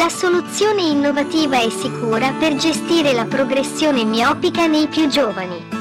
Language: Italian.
la soluzione innovativa e sicura per gestire la progressione miopica nei più giovani.